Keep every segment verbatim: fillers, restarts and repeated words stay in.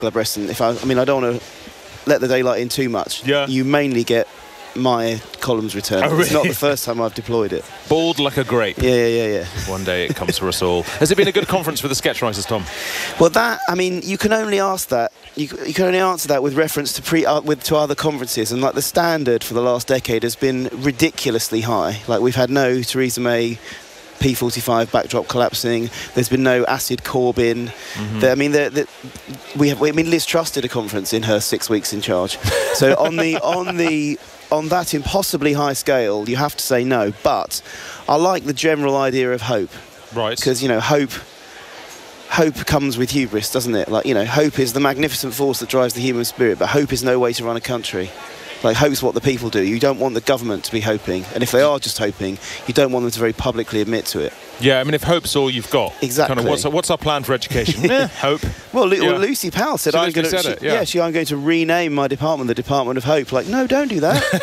Abreston, if I, I mean, I don't want to let the daylight in too much. Yeah. You mainly get my columns returned. Oh, really? It's not the first time I've deployed it. Bald like a grape. Yeah, yeah, yeah, yeah. One day it comes for us all. Has it been a good conference for the sketch writers, Tom? Well, that, I mean, you can only ask that. You, you can only answer that with reference to pre uh, with to other conferences, and like the standard for the last decade has been ridiculously high. Like we've had no Theresa May P forty-five backdrop collapsing. There's been no acid Corbyn. Mm-hmm. the, I mean, the, the, we have. I mean, Liz Truss did a conference in her six weeks in charge. So on the on the on that impossibly high scale, you have to say no. But I like the general idea of hope. Right. Because, you know, hope hope comes with hubris, doesn't it? Like, you know, hope is the magnificent force that drives the human spirit, but hope is no way to run a country. Like, hope's what the people do. You don't want the government to be hoping. And if they are just hoping, you don't want them to very publicly admit to it. Yeah, I mean, if hope's all you've got. Exactly. Kind of what's, what's our plan for education? eh, hope. Well, Lu- yeah. well, Lucy Powell said, She I'm going to... said it, yeah. yeah, she, I'm going to rename my department the Department of Hope. Like, no, don't do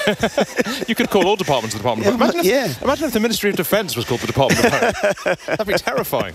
that. You could call all departments the Department of Hope. Imagine if, yeah. imagine if the Ministry of Defence was called the Department of Hope. That'd be terrifying.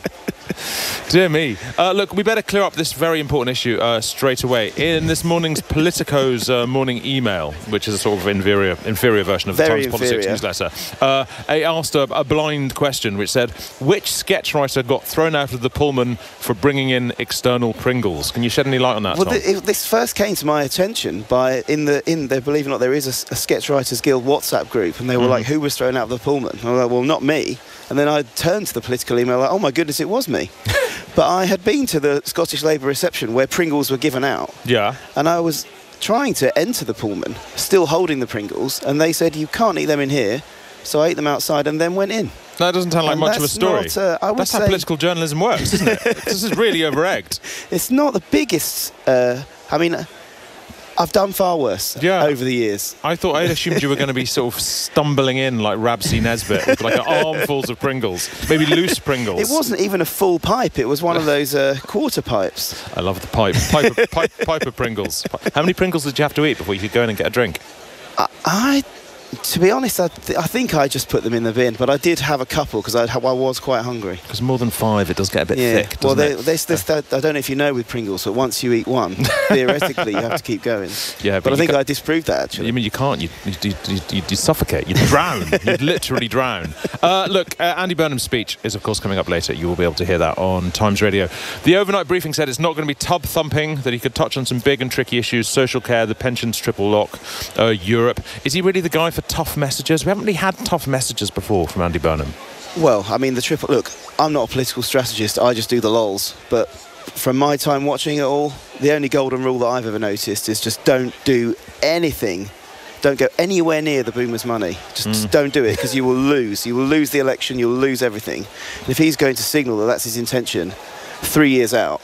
Dear me. Uh, look, we better clear up this very important issue uh, straight away. In this morning's Politico's uh, morning email, which is a sort of inferior, inferior version of the Very Times Politics inferior. newsletter, uh, I asked a, a blind question which said, which sketchwriter got thrown out of the Pullman for bringing in external Pringles? Can you shed any light on that, Well, Tom? the, it, this first came to my attention by in the in the believe it or not, there is a, a Sketch Writers Guild WhatsApp group, and they were Mm. like, "Who was thrown out of the Pullman?" And I was like, "Well, not me." And then I turned to the political email, like, "Oh my goodness, it was me." But I had been to the Scottish Labour reception where Pringles were given out, Yeah. and I was trying to enter the Pullman, still holding the Pringles, and they said, "You can't eat them in here." So I ate them outside and then went in. That doesn't sound like And much of a that's story. not, uh, I would that's how say- political journalism works, isn't it? This is really over-egged. It's not the biggest. Uh, I mean, I've done far worse Yeah. over the years. I thought I'd assumed you were going to be sort of stumbling in like Rabsy Nesbitt with like armfuls of Pringles, maybe loose Pringles. It wasn't even a full pipe. It was one of those uh, quarter pipes. I love the pipe, pipe, of, pipe, pipe of Pringles. How many Pringles did you have to eat before you could go in and get a drink? I, I to be honest, I, th- I think I just put them in the bin, but I did have a couple because I, I was quite hungry. Because more than five, it does get a bit Yeah. thick, Well, doesn't they, it? this, this, that, I don't know if you know with Pringles, but once you eat one, theoretically you have to keep going. Yeah, but, but I you think ca- I disproved that actually. I mean, you can't. You you, you, you, you, you suffocate. You drown. You literally drown. Uh, look, uh, Andy Burnham's speech is, of course, coming up later. You will be able to hear that on Times Radio. The overnight briefing said it's not going to be tub thumping, that he could touch on some big and tricky issues, social care, the pensions triple lock, uh, Europe. Is he really the guy for tough messages? We haven't really had tough messages before from Andy Burnham. Well, I mean, the triple... Look, I'm not a political strategist. I just do the lols. But from my time watching it all, the only golden rule that I've ever noticed is just don't do anything. Don't go anywhere near the boomers' money. Just, Mm. just don't do it, because you will lose. You will lose the election. You'll lose everything. And if he's going to signal that that's his intention three years out,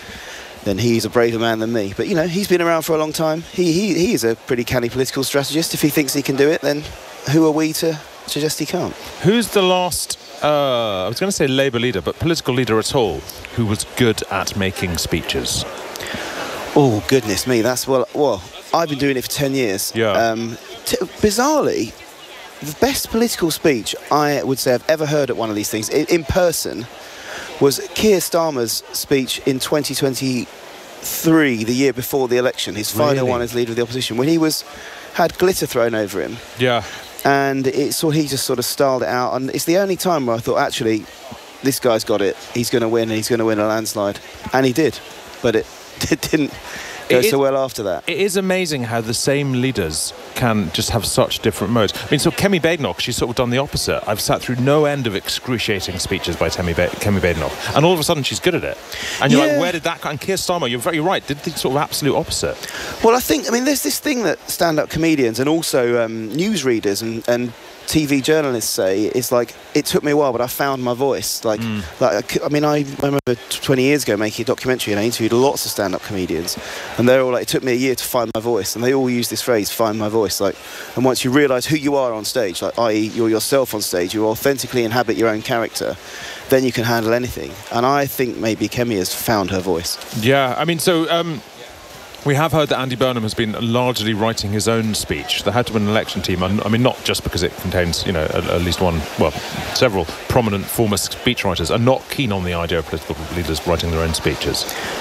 then he's a braver man than me. But, you know, he's been around for a long time. He, he, he is a pretty canny political strategist. If he thinks he can do it, then who are we to suggest he can't? Who's the last, uh, I was going to say Labour leader, but political leader at all, who was good at making speeches? Oh, goodness me. That's, well, well, I've been doing it for ten years. Yeah. Um, t- bizarrely, the best political speech I would say I've ever heard at one of these things, in, in person, was Keir Starmer's speech in twenty twenty-three, the year before the election, his final Really? one as leader of the opposition, when he was had glitter thrown over him. Yeah. And it, so he just sort of styled it out. And it's the only time where I thought, actually, this guy's got it. He's going to win, and he's going to win a landslide. And he did. But it, it didn't go It is- so well after that. It is amazing how the same leaders can just have such different modes. I mean, so Kemi Badenoch, she's sort of done the opposite. I've sat through no end of excruciating speeches by Kemi, ba- Kemi Badenoch, and all of a sudden she's good at it. And you're Yeah. like, where did that come? And Keir Starmer, you're very right, did the sort of absolute opposite. Well, I think, I mean, there's this thing that stand-up comedians and also um, newsreaders and, and T V journalists say is like, it took me a while, but I found my voice. Like, Mm. like I mean, I remember twenty years ago making a documentary, and I interviewed lots of stand-up comedians, and they're all like, it took me a year to find my voice, and they all use this phrase, find my voice. Like, and once you realise who you are on stage, like, that is, you're yourself on stage, you authentically inhabit your own character, then you can handle anything. And I think maybe Kemi has found her voice. Yeah, I mean, so um, we have heard that Andy Burnham has been largely writing his own speech. The How to Win an Election team, and I mean, not just because it contains, you know, at, at least one, well, several prominent former speechwriters, are not keen on the idea of political leaders writing their own speeches.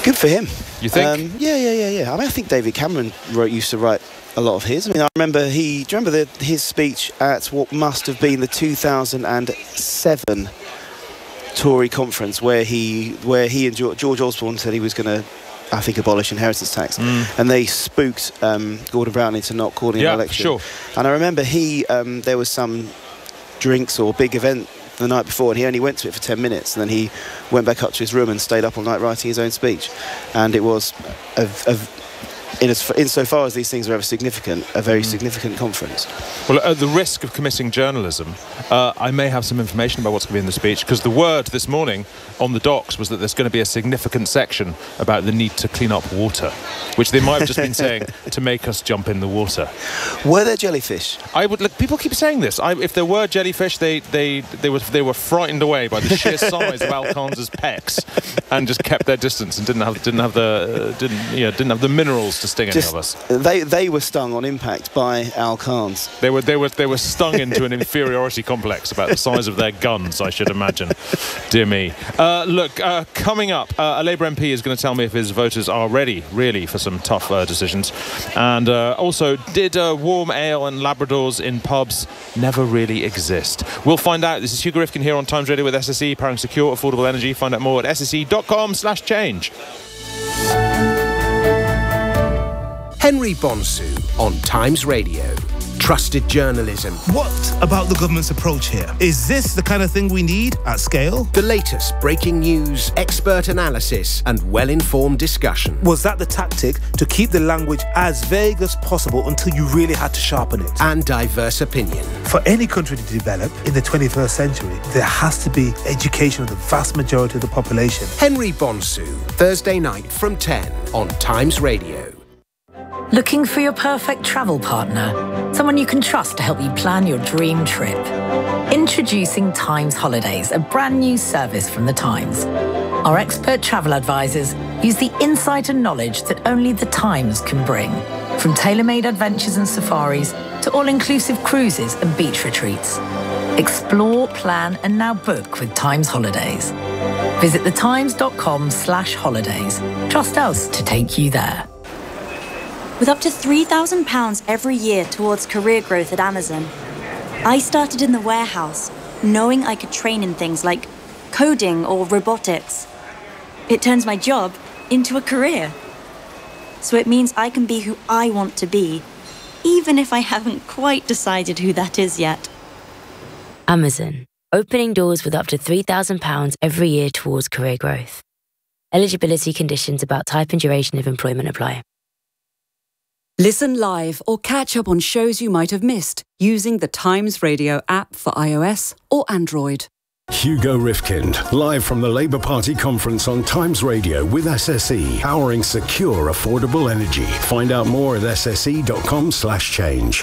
Good for him. You think? Um, yeah, yeah, yeah, yeah. I mean, I think David Cameron wrote used to write a lot of his. I mean, I remember he. Do you remember the, his speech at what must have been the two thousand seven Tory conference, where he, where he and George, George Osborne said he was going to, I think, abolish inheritance tax, mm. and they spooked um, Gordon Brown into not calling yeah, an election. Sure. And I remember he, um, there was some drinks or big event the night before, and he only went to it for ten minutes, and then he went back up to his room and stayed up all night writing his own speech. And it was a, a in as insofar as these things are ever significant, a very mm. significant conference. Well, at the risk of committing journalism, uh, I may have some information about what's going to be in the speech, because the word this morning on the docs was that there's going to be a significant section about the need to clean up water, which they might have just been saying to make us jump in the water. Were there jellyfish? I would. Look, people keep saying this. I, if there were jellyfish, they they they were they were frightened away by the sheer size of Alcanza's pecs, and just kept their distance and didn't have didn't have the uh, didn't yeah didn't have the minerals to sting just, any of us. They they were stung on impact by Alcans. They were they were they were stung into an inferiority complex about the size of their guns, I should imagine. Dear me. Uh, look, uh, coming up, uh, a Labour M P is going to tell me if his voters are ready, really, for some tough uh, decisions. And uh, also, did uh, warm ale and Labradors in pubs never really exist? We'll find out. This is Hugo Rifkin here on Times Radio with S S E, powering secure, affordable energy. Find out more at s s e dot com slash change. Henry Bonsu on Times Radio. Trusted journalism. What about the government's approach here? Is this the kind of thing we need at scale? The latest breaking news, expert analysis, and well-informed discussion. Was that the tactic to keep the language as vague as possible until you really had to sharpen it? And diverse opinion. For any country to develop in the twenty-first century, there has to be education of the vast majority of the population. Henry Bonsu, Thursday night from ten on Times Radio. Looking for your perfect travel partner? Someone you can trust to help you plan your dream trip? Introducing Times Holidays, a brand new service from the Times. Our expert travel advisors use the insight and knowledge that only the Times can bring. From tailor-made adventures and safaris to all-inclusive cruises and beach retreats. Explore, plan and now book with Times Holidays. Visit thetimes.com slash holidays. Trust us to take you there. With up to three thousand pounds every year towards career growth at Amazon, I started in the warehouse, knowing I could train in things like coding or robotics. It turns my job into a career. So it means I can be who I want to be, even if I haven't quite decided who that is yet. Amazon, opening doors with up to three thousand pounds every year towards career growth. Eligibility conditions about type and duration of employment apply. Listen live or catch up on shows you might have missed using the Times Radio app for iOS or Android. Hugo Rifkin, live from the Labour Party conference on Times Radio with S S E, powering secure, affordable energy. Find out more at s s e dot com slash change.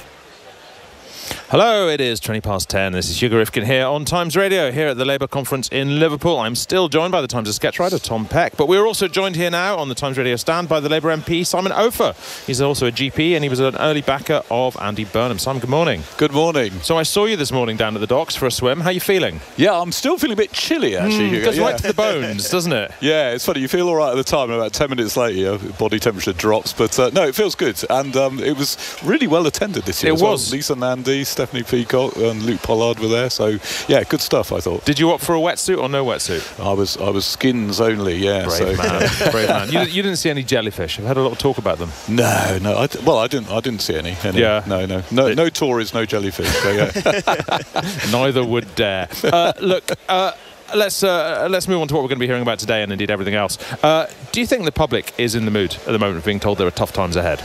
Hello, it is twenty past ten. This is Hugo Rifkin here on Times Radio, here at the Labour conference in Liverpool. I'm still joined by the Times' sketch writer, Tom Peck, but we're also joined here now on the Times Radio stand by the Labour M P, Simon Ofer. He's also a G P and he was an early backer of Andy Burnham. Simon, good morning. Good morning. So I saw you this morning down at the docks for a swim. How are you feeling? Yeah, I'm still feeling a bit chilly, actually. Mm, Hugo. it goes yeah. right to the bones, doesn't it? Yeah, it's funny. You feel all right at the time, and about ten minutes later, your body temperature drops. But uh, no, it feels good. And um, it was really well attended this year. It as was. Well. Lisa Nandy, Stephanie Peacock and Luke Pollard were there, so yeah, good stuff, I thought. Did you opt for a wetsuit or no wetsuit? I was I was skins only, yeah. Brave so. man, brave man. You, you didn't see any jellyfish. I've had a lot of talk about them. No, no. I, well, I didn't. I didn't see any. any. Yeah. No, no, no. No Tories, no jellyfish. So, yeah. Neither would dare. Uh, look. Uh, Let's uh, let's move on to what we're going to be hearing about today and indeed everything else. Uh, do you think the public is in the mood at the moment of being told there are tough times ahead?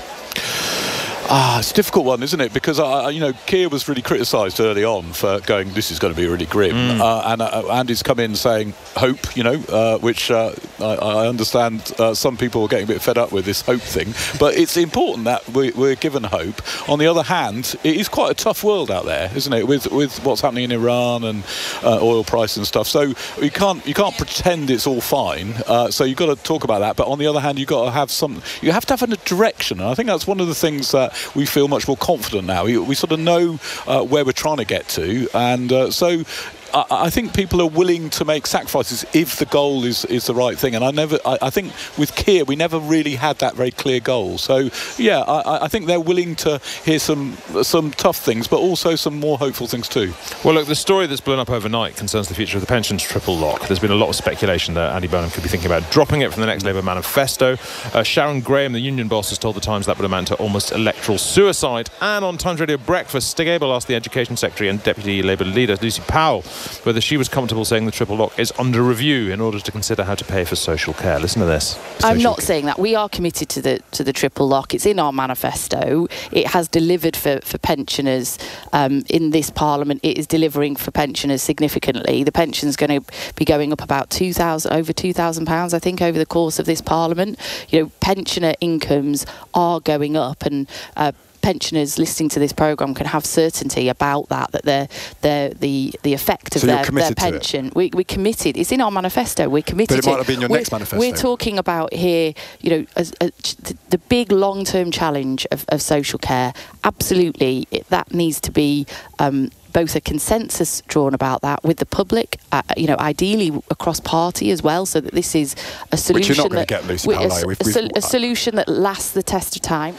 Ah, it's a difficult one, isn't it? Because, uh, you know, Keir was really criticised early on for going, this is going to be really grim. Mm. Uh, and uh, Andy's come in saying hope, you know, uh, which uh, I, I understand uh, some people are getting a bit fed up with this hope thing. But it's important that we, we're given hope. On the other hand, it is quite a tough world out there, isn't it? With with what's happening in Iran and uh, oil price and stuff. So you can't you can't pretend it's all fine. Uh, so you've got to talk about that. But on the other hand, you've got to have some, you have to have a direction. And I think that's one of the things that we feel much more confident now. We, we sort of know uh, where we're trying to get to, and uh, so I, I think people are willing to make sacrifices if the goal is, is the right thing. And I never, I, I think with Keir, we never really had that very clear goal. So, yeah, I, I think they're willing to hear some some tough things, but also some more hopeful things too. Well, look, the story that's blown up overnight concerns the future of the pensions triple lock. There's been a lot of speculation that Andy Burnham could be thinking about dropping it from the next Labour manifesto. Uh, Sharon Graham, the union boss, has told The Times that would amount to almost electoral suicide. And on Times Radio Breakfast, Stig Abel asked the Education Secretary and Deputy Labour leader Lucy Powell whether she was comfortable saying the triple lock is under review in order to consider how to pay for social care. Listen to this. I'm Social not care. saying that. We are committed to the to the triple lock. It's in our manifesto. It has delivered for, for pensioners um, in this Parliament. It is delivering for pensioners significantly. The pension's going to be going up about two thousand, over two thousand pounds, I think, over the course of this Parliament. You know, pensioner incomes are going up, and uh, pensioners listening to this programme can have certainty about that, that they're, they're, the the effect of so their, their pension. We, we're committed. It's in our manifesto. We're committed But it to might not be in your we're, next manifesto. We're talking about here, you know, as, as the, the big long-term challenge of, of social care. Absolutely, it, that needs to be um, both a consensus drawn about that with the public, uh, you know, ideally across party as well, so that this is a solution. Which you're not going that, to get, Lucy we- Powell, a, are you? We've- a, sol- we've- a solution that lasts the test of time.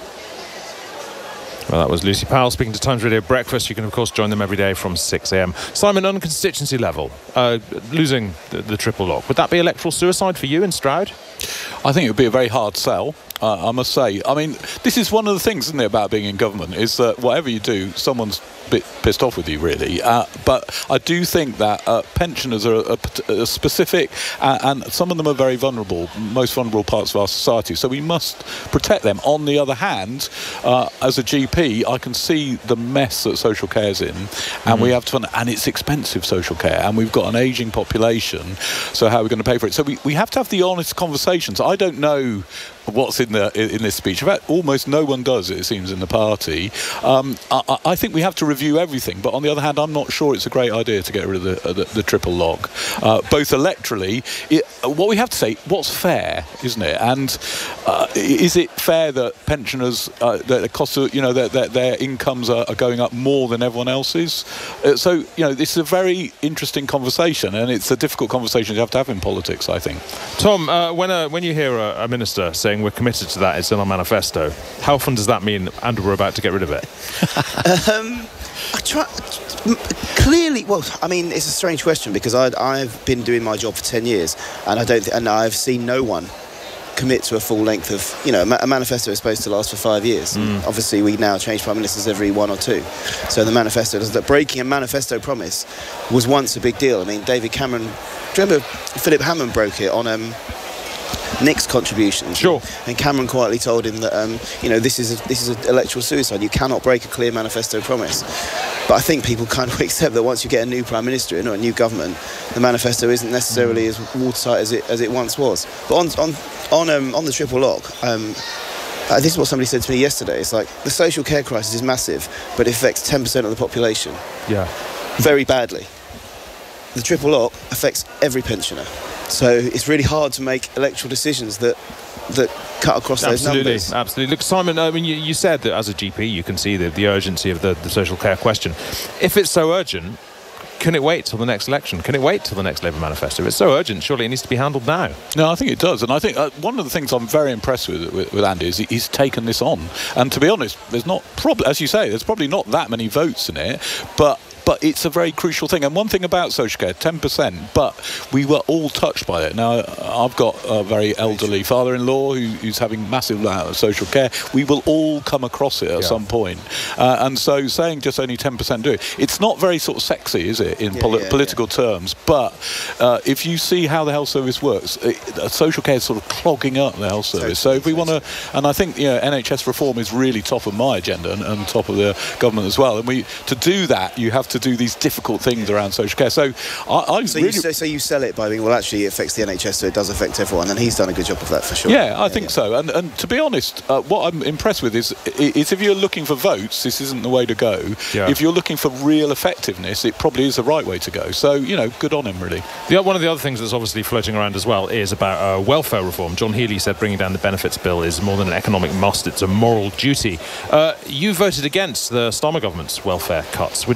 Well, that was Lucy Powell speaking to Times Radio Breakfast. You can, of course, join them every day from six a m. Simon, on constituency level, uh, losing the, the triple lock, would that be electoral suicide for you in Stroud? I think it would be a very hard sell. Uh, I must say. I mean, this is one of the things, isn't it, about being in government, is that whatever you do, someone's a bit pissed off with you, really. Uh, but I do think that uh, pensioners are a, a, a specific, uh, and some of them are very vulnerable, most vulnerable parts of our society. So we must protect them. On the other hand, uh, as a G P, I can see the mess that social care's in, and mm-hmm. we have to, and it's expensive, social care, and we've got an ageing population. So how are we going to pay for it? So we, we have to have the honest conversations. I don't know what's in the in this speech. In fact, almost no one does, it seems, in the party. Um, I, I think we have to review everything, but on the other hand, I'm not sure it's a great idea to get rid of the, uh, the, the triple lock. Uh, both electorally, it, what we have to say, what's fair, isn't it? And uh, is it fair that pensioners, uh, the cost of, you know, their, their, their incomes are, are going up more than everyone else's? Uh, so, you know, this is a very interesting conversation, and it's a difficult conversation you have to have in politics, I think. Tom, uh, when a, when you hear a, a minister saying we're committed to that, it's in our manifesto, how often does that mean, and we're about to get rid of it? um, I try, clearly, well, I mean, it's a strange question because I, I've been doing my job for ten years, and I don't, th- and I've seen no one commit to a full length of, you know, a manifesto is supposed to last for five years. Mm. Obviously, we now change prime ministers every one or two. So the manifesto, that breaking a manifesto promise was once a big deal. I mean, David Cameron, do you remember Philip Hammond broke it on um, Nick's contributions? Sure. And Cameron quietly told him that, um, you know, this is a, this is an electoral suicide. You cannot break a clear manifesto promise. But I think people kind of accept that once you get a new prime minister in or a new government, the manifesto isn't necessarily as watertight as it as it once was. But on on on um, on the triple lock, um, uh, this is what somebody said to me yesterday. It's like the social care crisis is massive, but it affects ten percent of the population. Yeah. Very badly. The triple lock affects every pensioner. So it's really hard to make electoral decisions that that cut across those absolutely, numbers. Absolutely. Look, Simon, I mean, you, you said that as a G P you can see the, the urgency of the, the social care question. If it's so urgent, can it wait till the next election? Can it wait till the next Labour manifesto? If it's so urgent, surely it needs to be handled now. No, I think it does. And I think uh, one of the things I'm very impressed with, with with Andy is he, he's taken this on. And to be honest, there's not, prob- as you say, there's probably not that many votes in it, but But it's a very crucial thing. And one thing about social care, ten percent, but we were all touched by it. Now, I've got a very elderly father-in-law who, who's having massive amount of social care. We will all come across it at yeah. some point. Uh, and so saying just only ten percent do it, it's not very sort of sexy, is it, in yeah, poli- yeah, political yeah. terms. But uh, if you see how the health service works, it, uh, social care is sort of clogging up the health service. So, so if we want to, and I think, you know, N H S reform is really top of my agenda and, and top of the government as well. And we to do that, you have to do these difficult things around social care. So I, I so, really you, so, so you sell it by being, well, actually it affects the N H S, so it does affect everyone, and he's done a good job of that for sure. Yeah, I yeah, think yeah. so. And and to be honest, uh, what I'm impressed with is is if you're looking for votes, this isn't the way to go. Yeah. If you're looking for real effectiveness, it probably is the right way to go. So, you know, good on him, really. The, one of the other things that's obviously floating around as well is about uh, welfare reform. John Healey said bringing down the benefits bill is more than an economic must, it's a moral duty. Uh, you voted against the Starmer government's welfare cuts. Would you would you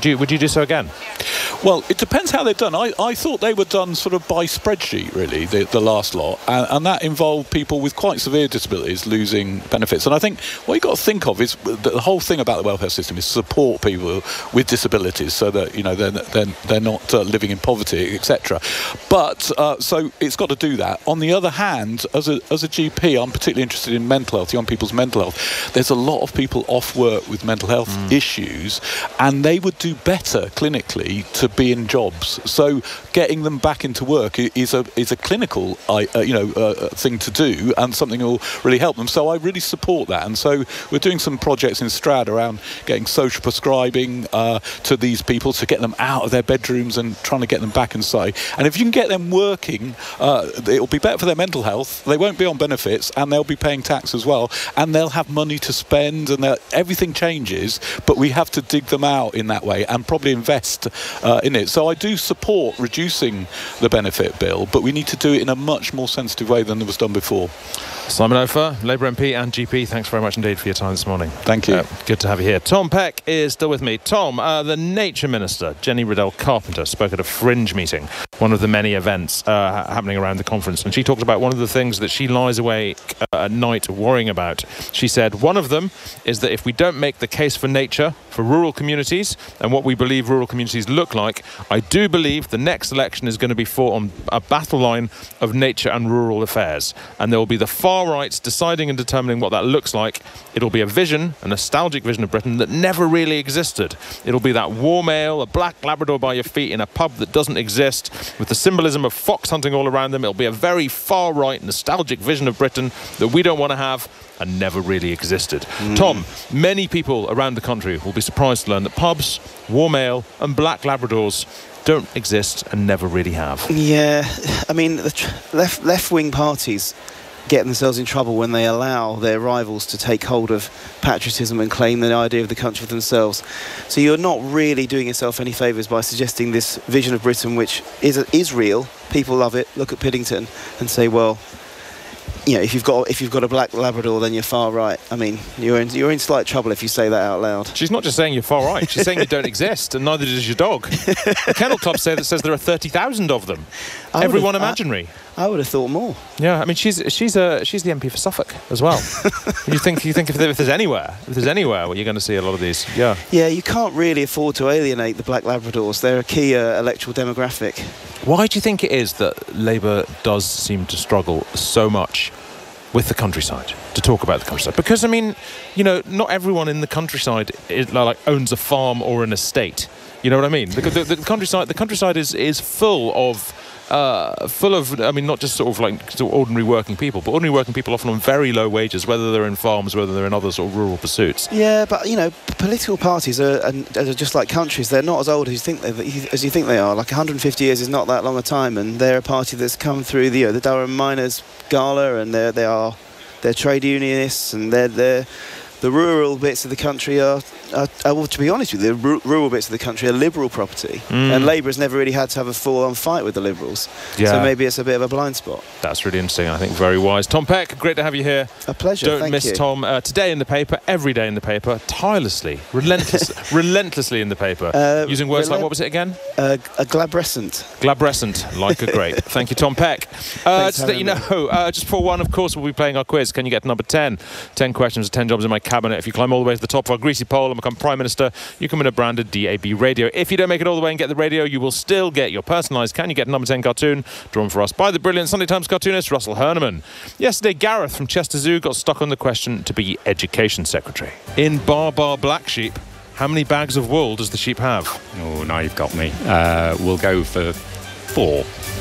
do so again? Well, it depends how they're done. I, I thought they were done sort of by spreadsheet, really, the, the last lot. And, and that involved people with quite severe disabilities losing benefits. And I think what you've got to think of is that the whole thing about the welfare system is support people with disabilities so that, you know, they're, they're, they're not uh, living in poverty, et cetera. But, uh, so it's got to do that. On the other hand, as a, as a G P, I'm particularly interested in mental health, young people's mental health. There's a lot of people off work with mental health mm. issues, and they would do better clinically to be in jobs. So getting them back into work is a is a clinical uh, you know uh, thing to do, and something that will really help them. So I really support that. And so we're doing some projects in Stroud around getting social prescribing uh, to these people to get them out of their bedrooms and trying to get them back inside. And if you can get them working, uh, it'll be better for their mental health. They won't be on benefits, and they'll be paying tax as well, and they'll have money to spend, and everything changes. But we have to dig them out in that way and probably invest uh, in it. So I do support reducing the benefit bill, but we need to do it in a much more sensitive way than it was done before. Simon Ofer, Labour M P and G P, thanks very much indeed for your time this morning. Thank you. Uh, good to have you here. Tom Peck is still with me. Tom, uh, the Nature Minister, Jenny Riddell-Carpenter, spoke at a Fringe meeting, one of the many events uh, happening around the conference, and she talked about one of the things that she lies awake uh, at night worrying about. She said one of them is that if we don't make the case for nature, for rural communities, and what we believe rural communities look like, I do believe the next election is going to be fought on a battle line of nature and rural affairs, and there will be the far rights deciding and determining what that looks like. It'll be a vision, a nostalgic vision of Britain that never really existed. It'll be that warm ale, a black Labrador by your feet in a pub that doesn't exist, with the symbolism of fox hunting all around them. It'll be a very far right, nostalgic vision of Britain that we don't want to have and never really existed. Mm. Tom, many people around the country will be surprised to learn that pubs, warm ale and black Labradors don't exist and never really have. Yeah, I mean, the tr- left, left-wing parties get themselves in trouble when they allow their rivals to take hold of patriotism and claim the idea of the country for themselves. So you're not really doing yourself any favours by suggesting this vision of Britain, which is, is real. People love it. Look at Piddington and say, well, you know, if you've got if you've got a black Labrador, then you're far right. I mean, you're in you're in slight trouble if you say that out loud. She's not just saying you're far right. She's saying you don't exist, and neither does your dog. The Kennel Club say that says there are thirty thousand of them. I Everyone imaginary. I, I would have thought more. Yeah, I mean, she's she's a she's the M P for Suffolk as well. you think you think if, there, if there's anywhere if there's anywhere where you're going to see a lot of these, yeah. Yeah, you can't really afford to alienate the black Labradors. They're a key uh, electoral demographic. Why do you think it is that Labour does seem to struggle so much with the countryside, to talk about the countryside? Because, I mean, you know, not everyone in the countryside is, like owns a farm or an estate. You know what I mean? The, the, the countryside, the countryside is is full of, uh, full of. I mean, not just sort of like sort of ordinary working people, but ordinary working people often on very low wages, whether they're in farms, whether they're in other sort of rural pursuits. Yeah, but you know, political parties are, are just like countries. They're not as old as you think they as you think they are. Like one hundred fifty years is not that long a time, and they're a party that's come through the you know, the Durham Miners Gala, and they they are they're trade unionists, and they're they're. The rural bits of the country are, are, are well, to be honest with you, the r- rural bits of the country are Liberal property. Mm. And Labour has never really had to have a full-on fight with the Liberals. Yeah. So maybe it's a bit of a blind spot. That's really interesting. I think very wise. Tom Peck, great to have you here. A pleasure. Don't Thank miss you. Tom uh, today in the paper, every day in the paper, tirelessly, relentless, relentlessly in the paper. Uh, using words rel- like, what was it again? Uh, a glabrescent. Glabrescent, like a grape. Thank you, Tom Peck. Uh, just that you know, uh, just for one, of course, we'll be playing our quiz. Can you get to number ten? ten questions, ten jobs in my cabinet. If you climb all the way to the top of our greasy pole and become Prime Minister, you can win a branded D A B radio. If you don't make it all the way and get the radio, you will still get your personalised Can You Get Number ten cartoon, drawn for us by the brilliant Sunday Times cartoonist Russell Herneman. Yesterday, Gareth from Chester Zoo got stuck on the question to be Education Secretary. In Bar Bar Black Sheep, how many bags of wool does the sheep have? Oh, now you've got me. Uh, we'll go for four.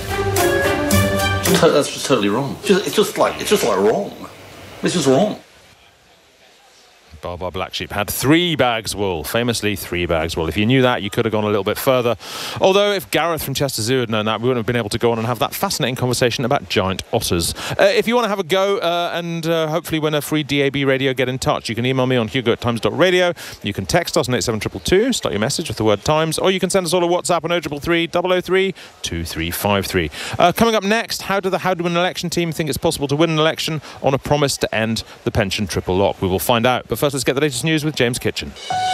That's just totally wrong. It's just like it's just like wrong. It's just wrong. Bar Bar Black Sheep had three bags wool, famously three bags wool. If you knew that, you could have gone a little bit further. Although if Gareth from Chester Zoo had known that, we wouldn't have been able to go on and have that fascinating conversation about giant otters. Uh, if you want to have a go uh, and uh, hopefully win a free D A B radio, get in touch. You can email me on hugo at times dot radio. You can text us on eight seven two two two, start your message with the word Times, or you can send us all a WhatsApp on oh three three three, double oh three, two three five three. Uh, coming up next, how do the How Do an Election team think it's possible to win an election on a promise to end the pension triple lock? We will find out. But first, Let's get the latest news with James Kitchen.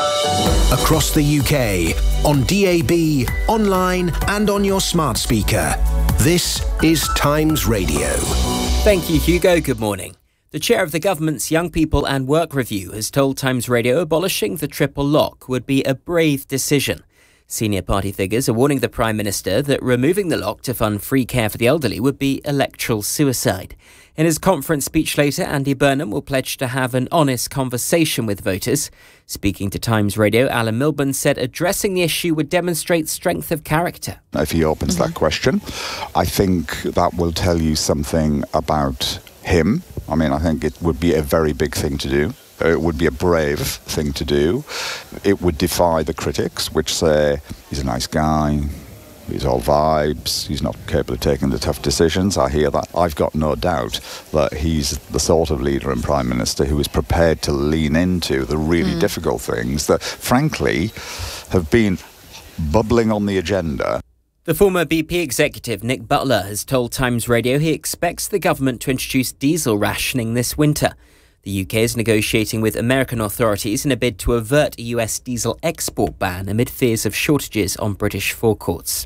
Across the U K, on D A B, online and on your smart speaker. This is Times Radio. Thank you, Hugo. Good morning. The chair of the government's Young People and Work Review has told Times Radio abolishing the triple lock would be a brave decision. Senior party figures are warning the Prime Minister that removing the lock to fund free care for the elderly would be electoral suicide. In his conference speech later, Andy Burnham will pledge to have an honest conversation with voters. Speaking to Times Radio, Alan Milburn said addressing the issue would demonstrate strength of character. If he opens mm-hmm. that question, I think that will tell you something about him. I mean, I think it would be a very big thing to do. It would be a brave thing to do. It would defy the critics, which say he's a nice guy, he's all vibes, he's not capable of taking the tough decisions. I hear that. I've got no doubt that he's the sort of leader and Prime Minister who is prepared to lean into the really mm. difficult things that, frankly, have been bubbling on the agenda. The former B P executive Nick Butler has told Times Radio he expects the government to introduce diesel rationing this winter. The U K is negotiating with American authorities in a bid to avert a U S diesel export ban amid fears of shortages on British forecourts.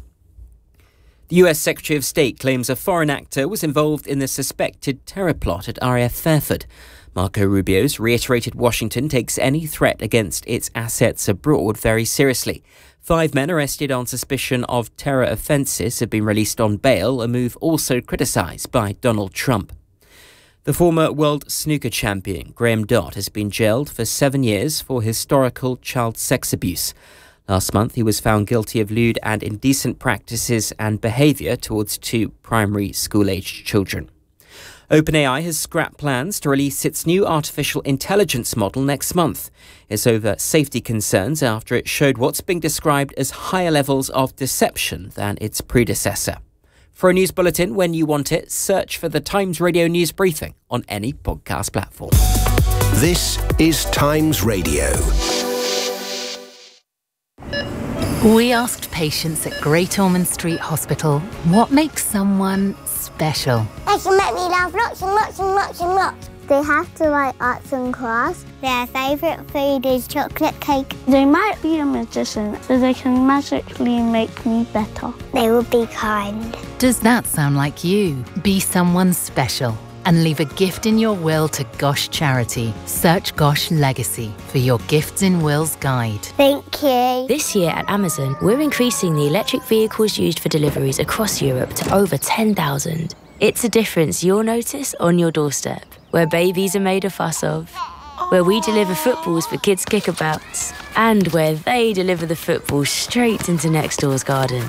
The U S Secretary of State claims a foreign actor was involved in the suspected terror plot at R A F Fairford. Marco Rubio's reiterated Washington takes any threat against its assets abroad very seriously. Five men arrested on suspicion of terror offences have been released on bail, a move also criticised by Donald Trump. The former world snooker champion Graham Dodd has been jailed for seven years for historical child sex abuse. Last month, he was found guilty of lewd and indecent practices and behaviour towards two primary school-aged children. OpenAI has scrapped plans to release its new artificial intelligence model next month. It's over safety concerns after it showed what's being described as higher levels of deception than its predecessor. For a news bulletin when you want it, search for the Times Radio News Briefing on any podcast platform. This is Times Radio. We asked patients at Great Ormond Street Hospital what makes someone special. They can make me laugh lots and lots and lots and lots. They have to write arts and crafts. Their favourite food is chocolate cake. They might be a magician, so they can magically make me better. They will be kind. Does that sound like you? Be someone special and leave a gift in your will to Gosh Charity. Search Gosh Legacy for your Gifts in Wills guide. Thank you. This year at Amazon, we're increasing the electric vehicles used for deliveries across Europe to over ten thousand. It's a difference you'll notice on your doorstep, where babies are made a fuss of, where we deliver footballs for kids' kickabouts, and where they deliver the football straight into next door's garden.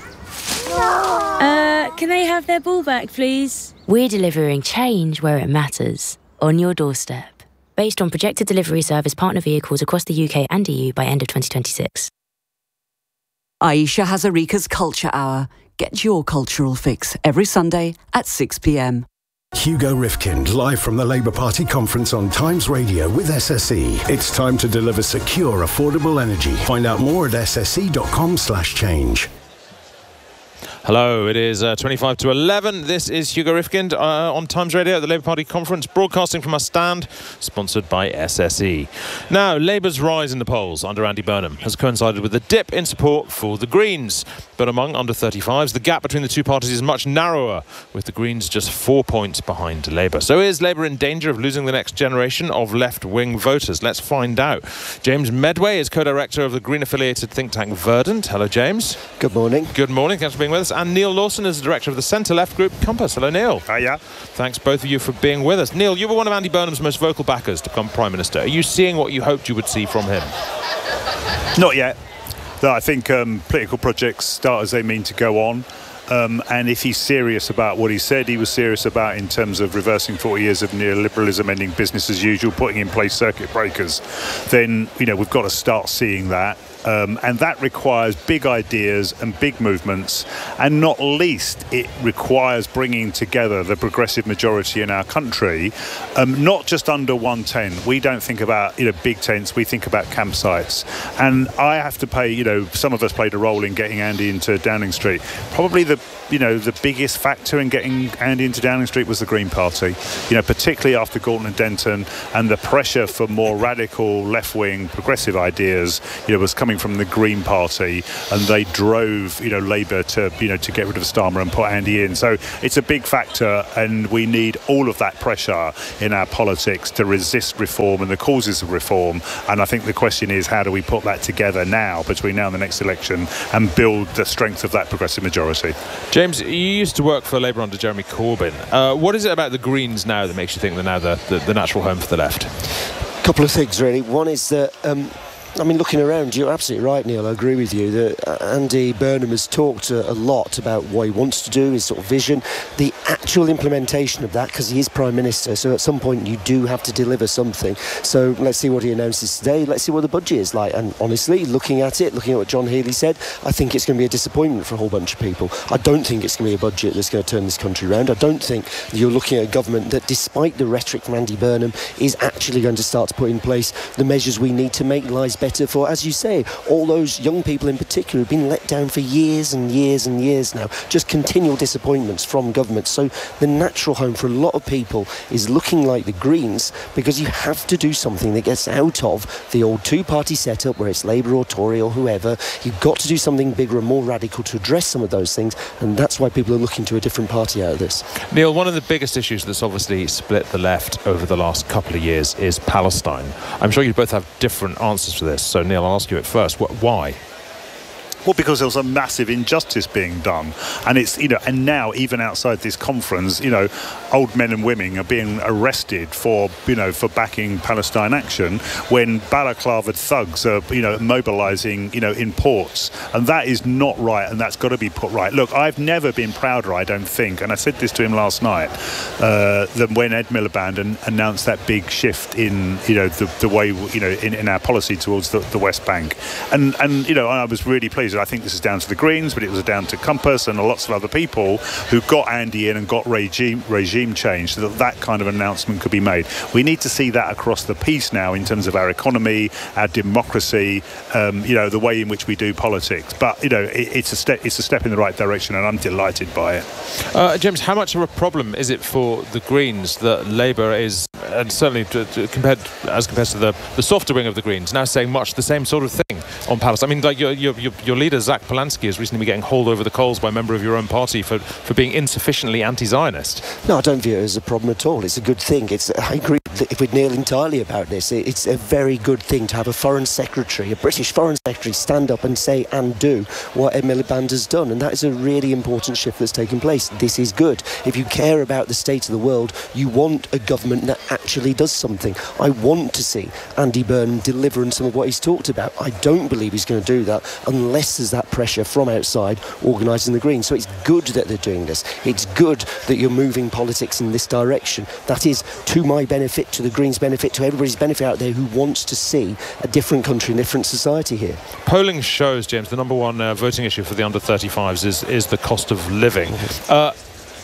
Uh, can they have their ball back, please? We're delivering change where it matters, on your doorstep. Based on projected delivery service partner vehicles across the U K and E U by end of twenty twenty-six. Aisha Hazarika's Culture Hour. Get your cultural fix every Sunday at six p m. Hugo Rifkind, live from the Labour Party conference on Times Radio with S S E. It's time to deliver secure, affordable energy. Find out more at s s e dot com slash change. Hello, it is uh, twenty-five to eleven. This is Hugo Rifkind uh, on Times Radio at the Labour Party conference, broadcasting from our stand, sponsored by S S E. Now, Labour's rise in the polls under Andy Burnham has coincided with a dip in support for the Greens. But among under thirty-fives, the gap between the two parties is much narrower, with the Greens just four points behind Labour. So is Labour in danger of losing the next generation of left-wing voters? Let's find out. James Medway is co-director of the Green-affiliated think tank Verdant. Hello, James. Good morning. Good morning. Thanks for being with us. And Neil Lawson is the director of the centre-left group Compass. Hello, Neil. Hiya. Thanks, both of you, for being with us. Neil, you were one of Andy Burnham's most vocal backers to become Prime Minister. Are you seeing what you hoped you would see from him? Not yet. I think um, political projects start as they mean to go on. Um, and if he's serious about what he said he was serious about in terms of reversing forty years of neoliberalism, ending business as usual, putting in place circuit breakers, then, you know, we've got to start seeing that. Um, and that requires big ideas and big movements, and not least it requires bringing together the progressive majority in our country, um, not just under one tent. We don't think about, you know, big tents, we think about campsites. And I have to pay, you know, some of us played a role in getting Andy into Downing Street. Probably the, you know, the biggest factor in getting Andy into Downing Street was the Green Party, you know, particularly after Gorton and Denton, and the pressure for more radical left-wing progressive ideas, you know, was coming from the Green Party, and they drove, you know, Labour to, you know, to get rid of Starmer and put Andy in. So it's a big factor, and we need all of that pressure in our politics to resist reform and the causes of reform. And I think the question is, how do we put that together now, between now and the next election, and build the strength of that progressive majority? James, you used to work for Labour under Jeremy Corbyn. Uh, what is it about the Greens now that makes you think they're now the, the, the natural home for the left? A couple of things, really. One is that um, I mean, looking around, you're absolutely right, Neil. I agree with you that Andy Burnham has talked a, a lot about what he wants to do, his sort of vision, the actual implementation of that, because he is Prime Minister. So at some point, you do have to deliver something. So let's see what he announces today. Let's see what the budget is like. And honestly, looking at it, looking at what John Healey said, I think it's going to be a disappointment for a whole bunch of people. I don't think it's going to be a budget that's going to turn this country around. I don't think you're looking at a government that, despite the rhetoric from Andy Burnham, is actually going to start to put in place the measures we need to make lives better for, as you say, all those young people in particular who've been let down for years and years and years now. Just continual disappointments from government. So the natural home for a lot of people is looking like the Greens, because you have to do something that gets out of the old two-party setup where it's Labour or Tory or whoever. You've got to do something bigger and more radical to address some of those things, and that's why people are looking to a different party out of this. Neil, one of the biggest issues that's obviously split the left over the last couple of years is Palestine. I'm sure you both have different answers to this, so Neil, I'll ask you at first. Why? Well, because there was a massive injustice being done, and it's, you know, and now even outside this conference, you know, old men and women are being arrested for, you know, for backing Palestine action when balaclavaed thugs are, you know, mobilising, you know, in ports, and that is not right, and that's got to be put right. Look, I've never been prouder, I don't think, and I said this to him last night, uh, than when Ed Miliband an- announced that big shift in, you know, the, the way, you know, in, in our policy towards the, the West Bank, and and you know, I was really pleased. I think this is down to the Greens, but it was down to Compass and lots of other people who got Andy in and got regime regime change, so that that kind of announcement could be made. We need to see that across the piece now in terms of our economy, our democracy, um, you know, the way in which we do politics. But you know, it, it's a step it's a step in the right direction, and I'm delighted by it. Uh, James, how much of a problem is it for the Greens that Labour is, and certainly to, to compared as compared to the, the softer wing of the Greens, now saying much the same sort of thing on Palestine? I mean, like your your, your, your leader Zach Polanski has recently been getting hauled over the coals by a member of your own party for, for being insufficiently anti-Zionist. No, I don't view it as a problem at all. It's a good thing. It's I agree with Neil entirely about this. It's a very good thing to have a foreign secretary, a British foreign secretary, stand up and say and do what Ed Miliband has done, and that is a really important shift that's taken place. This is good. If you care about the state of the world, you want a government that actually does something. I want to see Andy Burnham deliver on some of what he's talked about. I don't believe he's going to do that unless there's that pressure from outside organising the Greens. So it's good that they're doing this. It's good that you're moving politics in this direction. That is to my benefit, to the Greens' benefit, to everybody's benefit out there who wants to see a different country and different society here. Polling shows, James, the number one uh, voting issue for the under thirty-fives is, is the cost of living. Uh,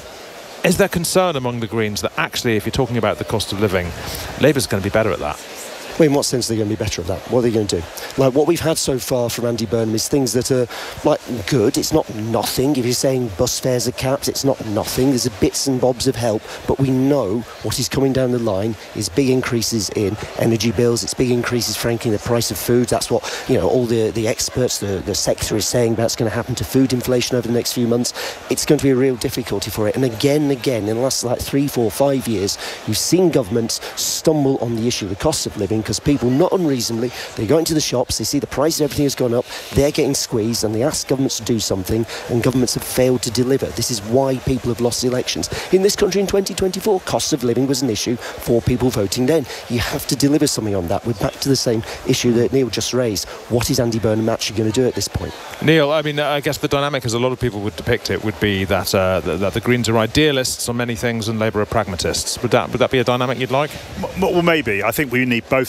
is there concern among the Greens that actually, if you're talking about the cost of living, Labour's going to be better at that? Well, in what sense are they going to be better at that? What are they going to do? Like, what we've had so far from Andy Burnham is things that are, like, good. It's not nothing. If you're saying bus fares are capped, it's not nothing. There's a bits and bobs of help. But we know what is coming down the line is big increases in energy bills. It's big increases, frankly, in the price of food. That's what, you know, all the, the experts, the, the sector is saying about what's going to happen to food inflation over the next few months. It's going to be a real difficulty for it. And again and again, in the last, like, three, four, five years, you've seen governments stumble on the issue of the cost of living, because people, not unreasonably, they go into the shops, they see the price of everything has gone up, they're getting squeezed, and they ask governments to do something, and governments have failed to deliver. This is why people have lost elections. In this country in twenty twenty-four, cost of living was an issue for people voting then. You have to deliver something on that. We're back to the same issue that Neil just raised. What is Andy Burnham actually going to do at this point? Neil, I mean, I guess the dynamic, as a lot of people would depict it, would be that uh, that the Greens are idealists on many things and Labour are pragmatists. Would that would that be a dynamic you'd like? Well, maybe. I think we need both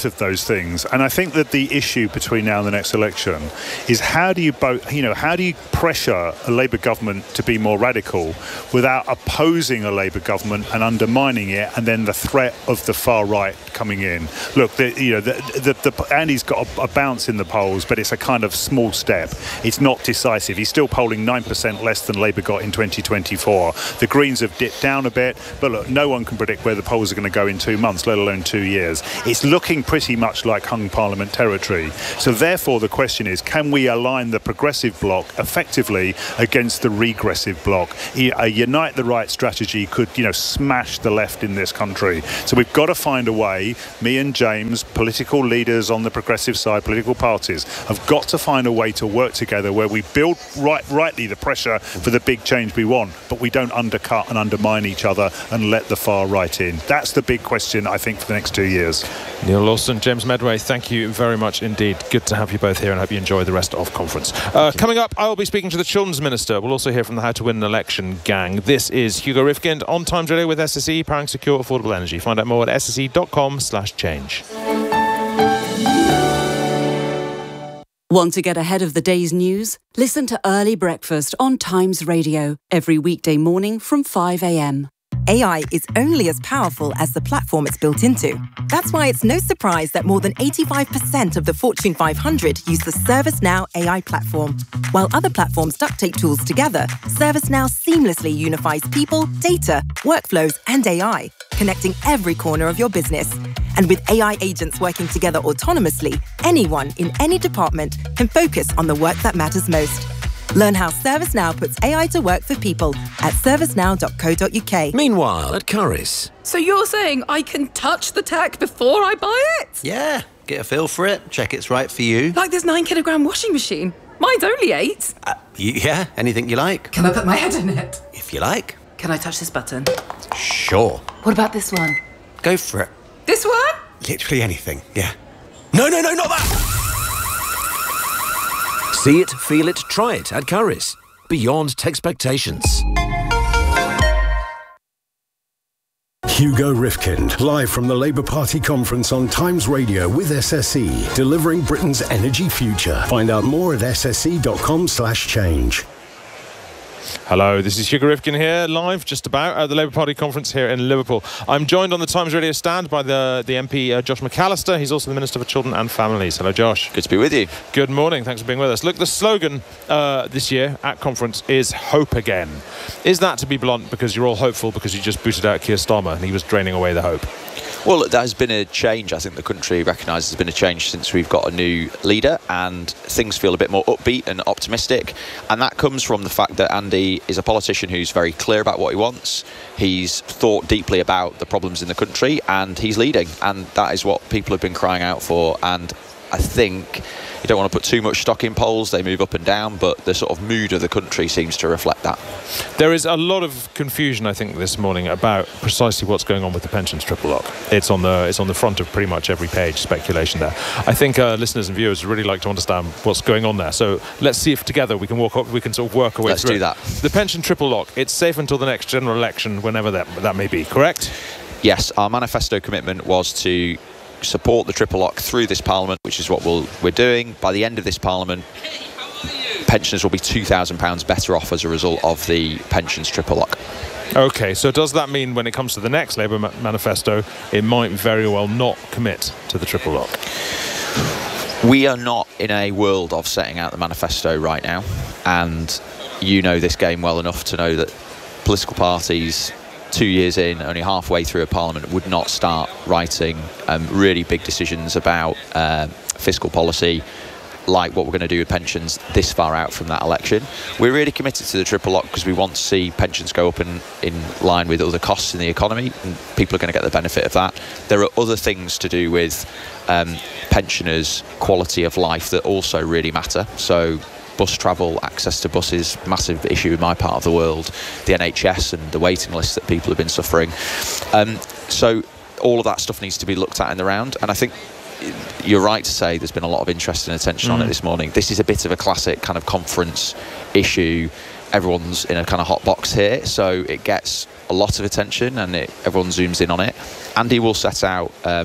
of those things. And I think that the issue between now and the next election is how do you both, you know, how do you pressure a Labour government to be more radical without opposing a Labour government and undermining it, and then the threat of the far right coming in. Look, the, you know, the, the, the, Andy's got a, a bounce in the polls, but it's a kind of small step. It's not decisive. He's still polling nine percent less than Labour got in twenty twenty-four. The Greens have dipped down a bit, but look, no one can predict where the polls are going to go in two months, let alone two years. It's looking pretty much like hung parliament territory. So therefore the question is, can we align the progressive bloc effectively against the regressive bloc? A unite the right strategy could, you know, smash the left in this country. So we've got to find a way, me and James, political leaders on the progressive side, political parties, have got to find a way to work together where we build right, rightly the pressure for the big change we want, but we don't undercut and undermine each other and let the far right in. That's the big question, I think, for the next two years. Neil Lawson, James Medway, thank you very much indeed. Good to have you both here, and I hope you enjoy the rest of conference. Uh, coming up, I will be speaking to the Children's Minister. We'll also hear from the How to Win an Election gang. This is Hugo Rifkind on Times Radio with S S E, powering secure, affordable energy. Find out more at s s e dot com slash change. Want to get ahead of the day's news? Listen to Early Breakfast on Times Radio every weekday morning from five a m. A I is only as powerful as the platform it's built into. That's why it's no surprise that more than eighty-five percent of the Fortune five hundred use the ServiceNow A I platform. While other platforms duct tape tools together, ServiceNow seamlessly unifies people, data, workflows, and A I, connecting every corner of your business. And with A I agents working together autonomously, anyone in any department can focus on the work that matters most. Learn how ServiceNow puts A I to work for people at servicenow dot co dot u k. Meanwhile, at Currys. So you're saying I can touch the tech before I buy it? Yeah, get a feel for it, check it's right for you. Like this nine kilogram washing machine. Mine's only eight. Uh, yeah, anything you like. Can I put my head in it? If you like. Can I touch this button? Sure. What about this one? Go for it. This one? Literally anything, yeah. No, no, no, not that! See it, feel it, try it at Currys. Beyond expectations. Hugo Rifkind, live from the Labour Party conference on Times Radio with S S E, delivering Britain's energy future. Find out more at s s e dot com slash change. Hello, this is Hugo Rifkind here, live just about at the Labour Party conference here in Liverpool. I'm joined on the Times Radio stand by the, the M P uh, Josh McAllister. He's also the Minister for Children and Families. Hello, Josh. Good to be with you. Good morning. Thanks for being with us. Look, the slogan uh, this year at conference is Hope Again. Is that, to be blunt, because you're all hopeful because you just booted out Keir Starmer and he was draining away the hope? Well, there has been a change. I think the country recognises there's been a change since we've got a new leader, and things feel a bit more upbeat and optimistic. And that comes from the fact that Andy is a politician who's very clear about what he wants. He's thought deeply about the problems in the country, and he's leading. And that is what people have been crying out for. And I think you don't want to put too much stock in polls. They move up and down, but the sort of mood of the country seems to reflect that. There is a lot of confusion, I think, this morning about precisely what's going on with the pensions triple lock. It's on the it's on the front of pretty much every page, speculation there. I think uh, listeners and viewers would really like to understand what's going on there. So let's see if together we can walk up, we can sort of work our way let's through. Let's do that. The pension triple lock, it's safe until the next general election, whenever that, that may be, correct? Yes, our manifesto commitment was to support the triple lock through this Parliament, which is what we'll, we're doing. By the end of this Parliament, pensioners will be two thousand pounds better off as a result of the pensions triple lock. OK, so does that mean when it comes to the next Labour ma- manifesto, it might very well not commit to the triple lock? We are not in a world of setting out the manifesto right now, and you know this game well enough to know that political parties two years in, only halfway through a parliament, would not start writing um, really big decisions about uh, fiscal policy like what we're going to do with pensions this far out from that election. We're really committed to the triple lock because we want to see pensions go up in, in line with other costs in the economy, and people are going to get the benefit of that. There are other things to do with um, pensioners' quality of life that also really matter. So bus travel, access to buses, massive issue in my part of the world, the N H S and the waiting lists that people have been suffering. Um, so all of that stuff needs to be looked at in the round, and I think you're right to say there's been a lot of interest and attention mm. on it this morning. This is a bit of a classic kind of conference issue. Everyone's in a kind of hot box here, so it gets a lot of attention and it, everyone zooms in on it. Andy will set out um,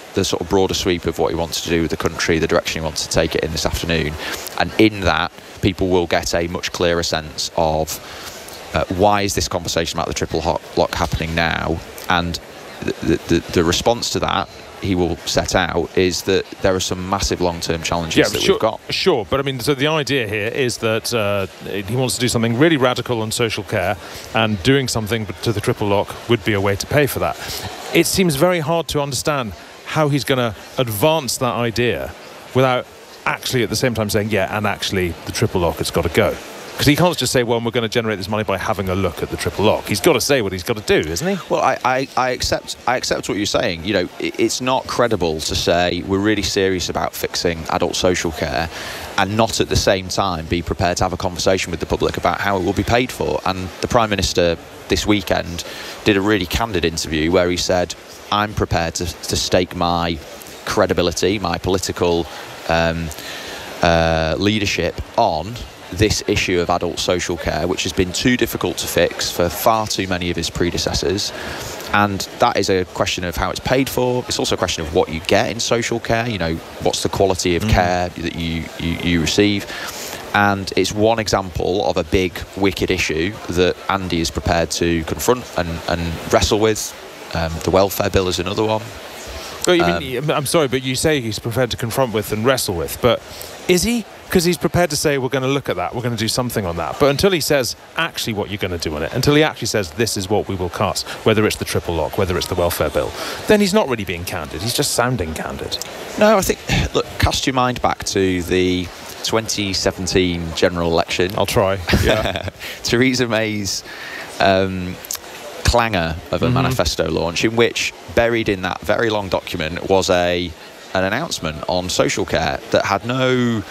the sort of broader sweep of what he wants to do with the country, the direction he wants to take it in this afternoon. And in that, people will get a much clearer sense of uh, why is this conversation about the triple lock happening now, and the, the, the response to that he will set out is that there are some massive long-term challenges yeah, that sure, we've got. Sure, but I mean, so the idea here is that uh, he wants to do something really radical on social care, and doing something to the triple lock would be a way to pay for that. It seems very hard to understand how he's going to advance that idea without actually at the same time saying, yeah, and actually the triple lock has got to go. Because he can't just say, well, we're going to generate this money by having a look at the triple lock. He's got to say what he's got to do, isn't he? Well, I, I, I accept I accept what you're saying. You know, it, it's not credible to say we're really serious about fixing adult social care and not at the same time be prepared to have a conversation with the public about how it will be paid for. And the Prime Minister this weekend did a really candid interview where he said, I'm prepared to, to stake my credibility, my political um, uh, leadership on this issue of adult social care, which has been too difficult to fix for far too many of his predecessors. And that is a question of how it's paid for. It's also a question of what you get in social care. You know, what's the quality of mm. care that you, you, you receive. And it's one example of a big, wicked issue that Andy is prepared to confront and, and wrestle with. Um, the welfare bill is another one. Well, you um, mean, I'm sorry, but you say he's prepared to confront with and wrestle with, but is he? Because he's prepared to say, we're going to look at that, we're going to do something on that. But until he says actually what you're going to do on it, until he actually says this is what we will cut, whether it's the triple lock, whether it's the welfare bill, then he's not really being candid. He's just sounding candid. No, I think, look, cast your mind back to the twenty seventeen general election. I'll try, yeah. Theresa May's um, clangor of a mm-hmm. manifesto launch, in which buried in that very long document was a an announcement on social care that had no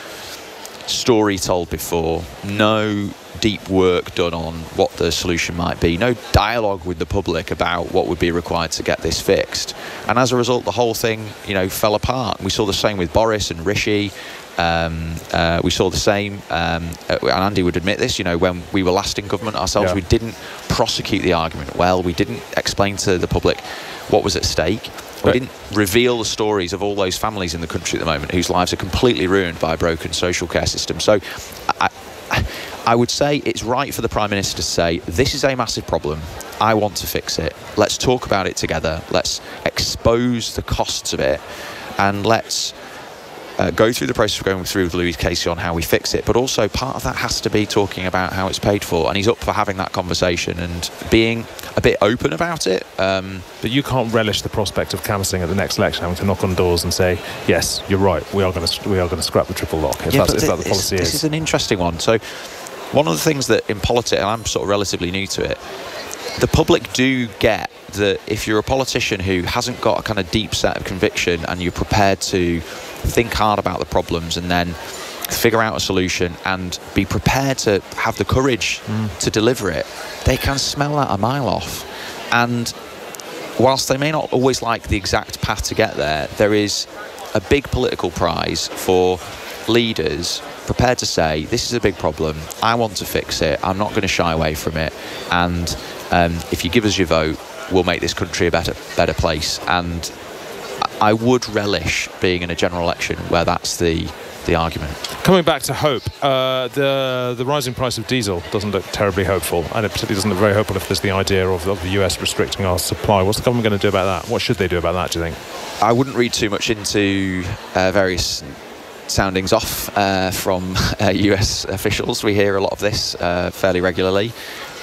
story told before, no deep work done on what the solution might be, no dialogue with the public about what would be required to get this fixed. And as a result, the whole thing, you know, fell apart. We saw the same with Boris and Rishi. Um, uh, we saw the same, um, and Andy would admit this, you know, when we were last in government ourselves, yeah. we didn't prosecute the argument well. We didn't explain to the public what was at stake. We didn't reveal the stories of all those families in the country at the moment whose lives are completely ruined by a broken social care system. So I, I would say it's right for the Prime Minister to say, this is a massive problem. I want to fix it. Let's talk about it together. Let's expose the costs of it. And let's uh, go through the process of going through with Louise Casey on how we fix it. But also part of that has to be talking about how it's paid for. And he's up for having that conversation and being a bit open about it. Um, but you can't relish the prospect of canvassing at the next election, having to knock on doors and say, yes, you're right, we are going to we are going to scrap the triple lock, if, yeah, that's, if th- that the policy this is. This is an interesting one. So one of the things that in politics, and I'm sort of relatively new to it, the public do get that if you're a politician who hasn't got a kind of deep set of conviction and you're prepared to think hard about the problems and then figure out a solution and be prepared to have the courage mm. to deliver it, they can smell that a mile off. And whilst they may not always like the exact path to get there, there is a big political prize for leaders prepared to say, this is a big problem, I want to fix it, I'm not going to shy away from it, and um, if you give us your vote, we'll make this country a better better place. And I would relish being in a general election where that's the the argument. Coming back to hope, uh, the the rising price of diesel doesn't look terribly hopeful, and it particularly doesn't look very hopeful if there's the idea of, of the U S restricting our supply. What's the government going to do about that? What should they do about that, do you think? I wouldn't read too much into uh, various soundings off uh, from uh, U S officials. We hear a lot of this uh, fairly regularly.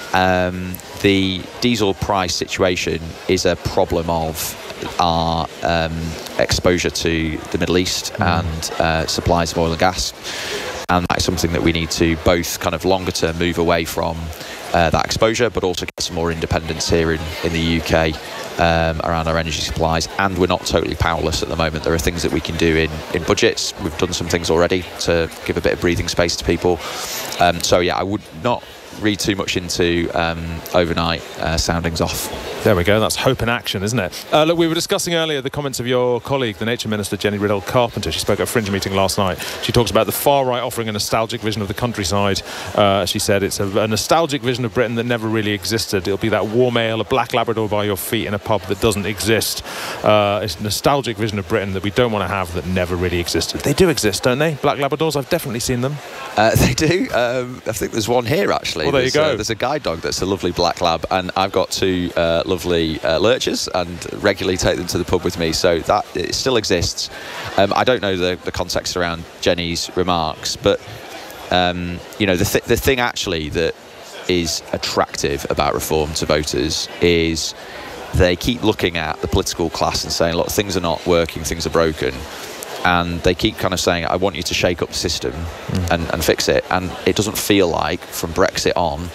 Um, the diesel price situation is a problem of our um, exposure to the Middle East mm. and uh, supplies of oil and gas, and that's something that we need to both kind of longer term move away from uh, that exposure, but also get some more independence here in, in the U K um, around our energy supplies. And we're not totally powerless at the moment. There are things that we can do in, in budgets. We've done some things already to give a bit of breathing space to people. Um, so yeah, I would not read too much into um, overnight uh, soundings off. There we go. That's hope in action, isn't it? Uh, look, we were discussing earlier the comments of your colleague, the Nature Minister, Jenny Riddell-Carpenter. She spoke at a Fringe meeting last night. She talks about the far right offering a nostalgic vision of the countryside. Uh, she said it's a, a nostalgic vision of Britain that never really existed. It'll be that warm ale, a black Labrador by your feet in a pub that doesn't exist. Uh, it's a nostalgic vision of Britain that we don't want to have that never really existed. They do exist, don't they? Black Labradors, I've definitely seen them. Uh, they do. Um, I think there's one here, actually. Well, there there's, you go. Uh, there's a guide dog that's a lovely black lab, and I've got two uh, lovely uh, lurchers and regularly take them to the pub with me, so that it still exists. Um, I don't know the, the context around Jenny's remarks, but um, you know, the, th- the thing actually that is attractive about reform to voters is they keep looking at the political class and saying, look, things are not working, things are broken. And they keep kind of saying, I want you to shake up the system mm. and, and fix it. And it doesn't feel like, from Brexit on,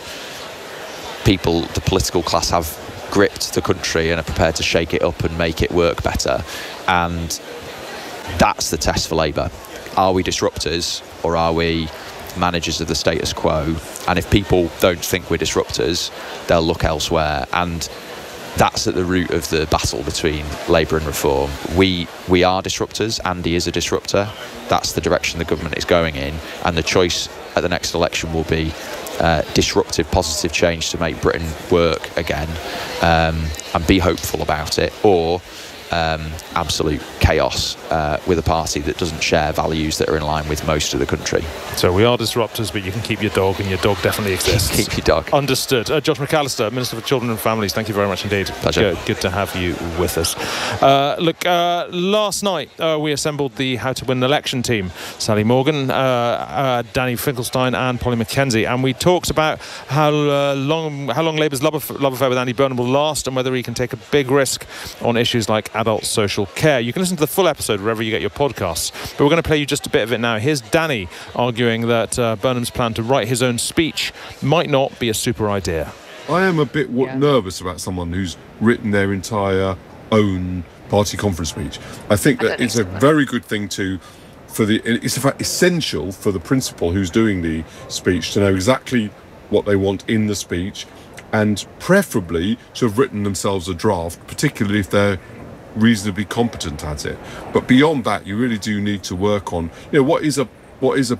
people, the political class, have gripped the country and are prepared to shake it up and make it work better. And that's the test for Labour. Are we disruptors, or are we managers of the status quo? And if people don't think we're disruptors, they'll look elsewhere. And that's at the root of the battle between Labour and Reform. We we are disruptors. Andy is a disruptor. That's the direction the government is going in, and the choice at the next election will be uh, disruptive, positive change to make Britain work again, um, and be hopeful about it, or um, absolute chaos uh, with a party that doesn't share values that are in line with most of the country. So we are disruptors, but you can keep your dog, and your dog definitely exists. Keep your dog. Understood. Uh, Josh McAllister, Minister for Children and Families, thank you very much indeed. Pleasure. Good, good to have you with us. Uh, look, uh, last night uh, we assembled the How to Win an Election team. Sally Morgan, uh, uh, Danny Finkelstein and Polly Mackenzie, and we talked about how uh, long how long Labour's love affair, love affair with Andy Burnham will last, and whether he can take a big risk on issues like adult social care. You can listen to the full episode wherever you get your podcasts, but we're going to play you just a bit of it now. Here's Danny arguing that uh, Burnham's plan to write his own speech might not be a super idea. I am a bit w- yeah. nervous about someone who's written their entire own party conference speech. I think that I it's think so. a very good thing to for the it's in fact essential for the principal who's doing the speech to know exactly what they want in the speech, and preferably to have written themselves a draft, particularly if they're reasonably competent at it. But beyond that, you really do need to work on, you know, what is a what is a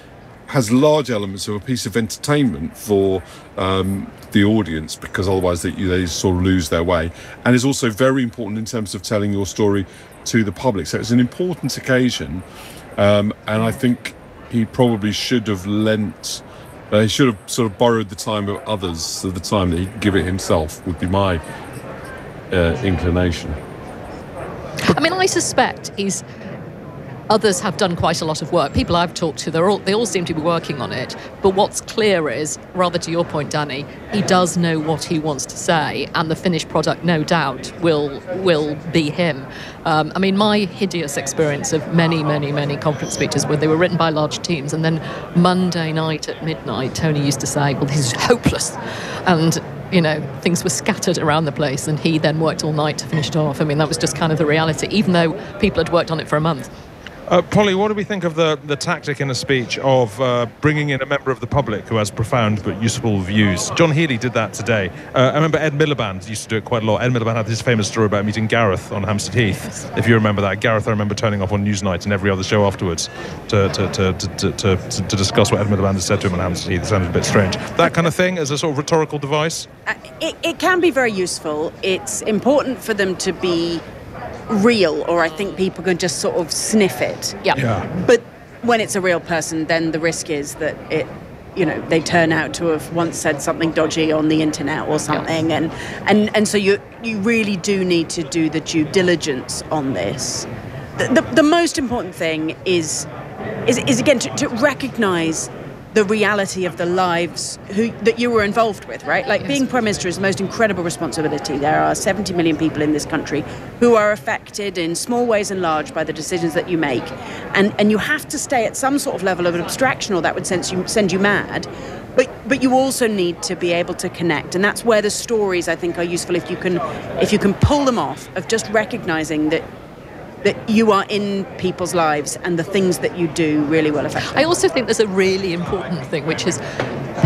has large elements of a piece of entertainment for um, the audience, because otherwise they, they sort of lose their way, and is also very important in terms of telling your story to the public. So it's an important occasion, um, and I think he probably should have lent uh, he should have sort of borrowed the time of others, so the time that he could give it himself would be my uh, inclination. I mean, I suspect he's. Others have done quite a lot of work. People I've talked to, they're all, they all seem to be working on it. But what's clear is, rather to your point, Danny, he does know what he wants to say, and the finished product, no doubt, will will be him. Um, I mean, my hideous experience of many, many, many conference speeches where they were written by large teams, and then Monday night at midnight, Tony used to say, well, this is hopeless. And you know, things were scattered around the place, and he then worked all night to finish it off. I mean, that was just kind of the reality, even though people had worked on it for a month. Uh, Polly, what do we think of the, the tactic in a speech of uh, bringing in a member of the public who has profound but useful views? John Healey did that today. Uh, I remember Ed Miliband used to do it quite a lot. Ed Miliband had this famous story about meeting Gareth on Hampstead Heath, if you remember that. Gareth, I remember turning up on Newsnight and every other show afterwards to to, to, to, to, to, to discuss what Ed Miliband had said to him on Hampstead Heath. It sounded a bit strange. That kind of thing as a sort of rhetorical device? Uh, it, it can be very useful. It's important for them to be real, or I think people can just sort of sniff it. Yep. Yeah. But when it's a real person, then the risk is that it, you know, they turn out to have once said something dodgy on the internet or something, yep. and and and so you you really do need to do the due diligence on this. The the, the most important thing is is is again to, to recognise the reality of the lives who that you were involved with, right? Like, yes. Being Prime Minister is the most incredible responsibility. There are seventy million people in this country who are affected in small ways and large by the decisions that you make. And and you have to stay at some sort of level of abstraction, or that would send you, send you mad. But but you also need to be able to connect. And that's where the stories, I think, are useful, if you can if you can pull them off, of just recognising that that you are in people's lives and the things that you do really will affect them. I also think there's a really important thing, which is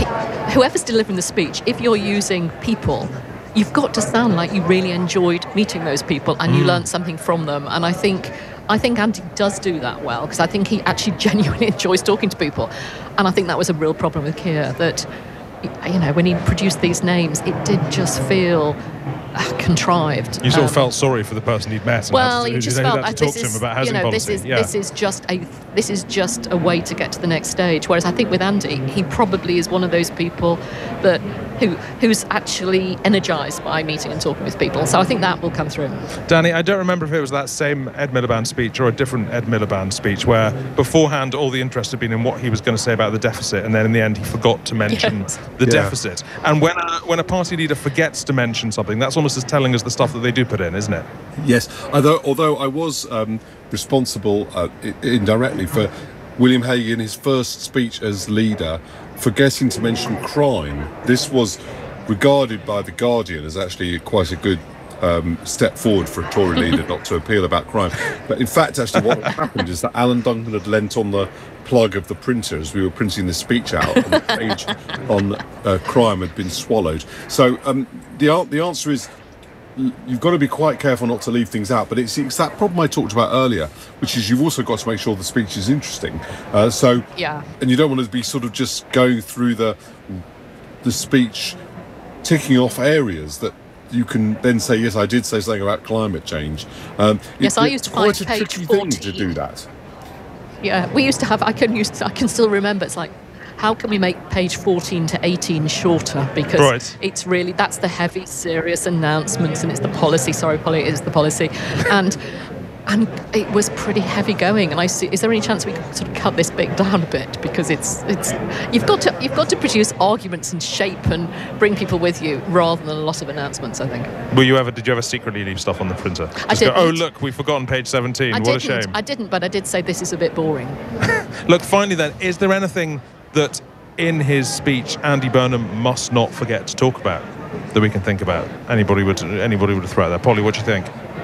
whoever's delivering the speech, if you're using people, you've got to sound like you really enjoyed meeting those people and you Mm. learned something from them. And I think I think Andy does do that well, because I think he actually genuinely enjoys talking to people. And I think that was a real problem with Keir, that, you know, when he produced these names, it did just feel uh, contrived. You sort of Um, felt sorry for the person he'd met. And well, had to, you just who'd felt had uh, to talk this to him is, about you housing know, policy. this is yeah. this is just a this is just a way to get to the next stage. Whereas I think with Andy, he probably is one of those people that who who's actually energised by meeting and talking with people. So I think that will come through. Danny, I don't remember if it was that same Ed Miliband speech or a different Ed Miliband speech where beforehand all the interest had been in what he was going to say about the deficit, and then in the end he forgot to mention Yes. the Yeah. deficit. And when a, when a party leader forgets to mention something, that's almost as telling as the stuff that they do put in, isn't it? Yes, although although I was um, responsible uh, i- indirectly for William Hague in his first speech as leader forgetting to mention crime. This was regarded by The Guardian as actually quite a good um, step forward for a Tory leader not to appeal about crime. But in fact, actually, what had happened is that Alan Duncan had lent on the plug of the printer as we were printing this speech out, and the page on uh, crime had been swallowed. So um, the an- the answer is, you've got to be quite careful not to leave things out, but it's, it's that problem I talked about earlier, which is you've also got to make sure the speech is interesting. Uh, so, Yeah. and you don't want to be sort of just going through the the speech, ticking off areas that you can then say, yes, I did say something about climate change. Um, Yes, it- I it's used to quite find a page tricky thing to fourteen. do that. Yeah, we used to have. I can used. To, I can still remember. It's like, how can we make page fourteen to eighteen shorter? Because Right. it's really that's the heavy, serious announcements, and it's the policy. Sorry, Polly, it is the policy, and and it was pretty heavy going. And I see. Is there any chance we could sort of cut this bit down a bit, because it's it's you've got to you've got to produce arguments and shape and bring people with you rather than a lot of announcements, I think. Were you ever? Did you ever secretly leave stuff on the printer? I Just go, oh, didn't. look, we've forgotten page seventeen. I what a didn't. shame. I didn't, but I did say this is a bit boring. Look, finally then, is there anything that in his speech Andy Burnham must not forget to talk about that we can think about? Anybody would anybody would throw out there? Polly, what do you think?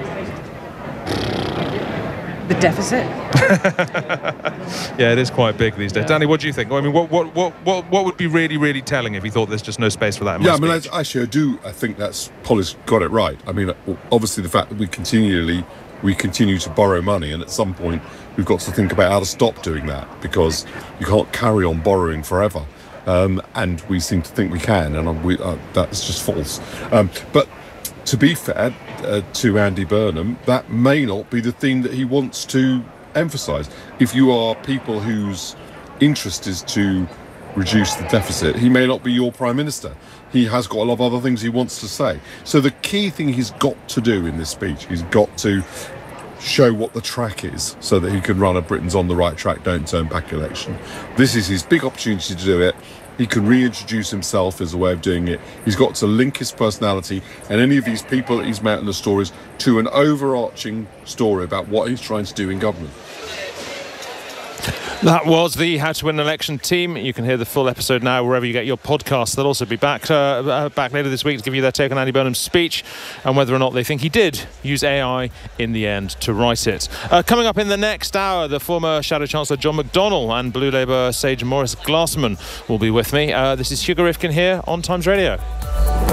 The deficit. Yeah, it is quite big these days. Yeah. Danny, what do you think? I mean, what what, what, what what would be really, really telling if he thought there's just no space for that in my Yeah, I mean, speech? I, actually, I do. I think that's Polly's got it right. I mean, obviously, the fact that we continually we continue to borrow money, and at some point, we've got to think about how to stop doing that, because you can't carry on borrowing forever. Um, and we seem to think we can, and we, uh, that's just false. Um, but to be fair uh, to Andy Burnham, that may not be the thing that he wants to emphasise. If you are people whose interest is to reduce the deficit, he may not be your Prime Minister. He has got a lot of other things he wants to say. So the key thing he's got to do in this speech, he's got to show what the track is so that he can run a Britain's on the right track, don't turn back election. This is his big opportunity to do it. He can reintroduce himself as a way of doing it. He's got to link his personality and any of these people that he's met in the stories to an overarching story about what he's trying to do in government. That was the How to Win an Election team. You can hear the full episode now wherever you get your podcasts. They'll also be back uh, uh, back later this week to give you their take on Andy Burnham's speech and whether or not they think he did use A I in the end to write it. Uh, coming up in the next hour, the former Shadow Chancellor John McDonnell and Blue Labour sage Maurice Glasman will be with me. Uh, this is Hugo Rifkin here on Times Radio.